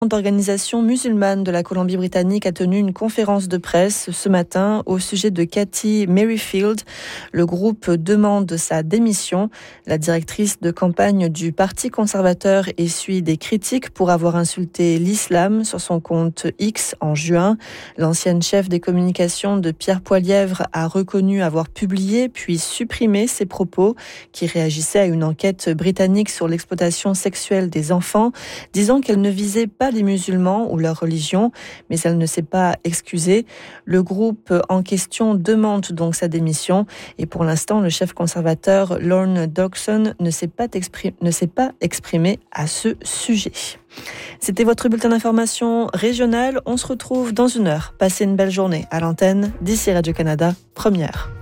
L'organisation musulmane de la Colombie-Britannique a tenu une conférence de presse ce matin au sujet de Cathy Merrifield. Le groupe demande sa démission. La directrice de campagne du Parti conservateur essuie des critiques pour avoir insulté l'islam sur son compte X en juin. L'ancienne chef des communications de Pierre Poilievre a reconnu avoir publié puis supprimé ses propos qui réagissaient à une enquête britannique sur l'exploitation sexuelle des enfants, disant qu'elle ne visait pas les musulmans ou leur religion, mais elle ne s'est pas excusée. Le groupe en question demande donc sa démission et pour l'instant, le chef conservateur Lorne Dodgson ne s'est pas exprimé à ce sujet. C'était votre bulletin d'information régional. On se retrouve dans 1 heure. Passez une belle journée à l'antenne d'ici Radio-Canada, première.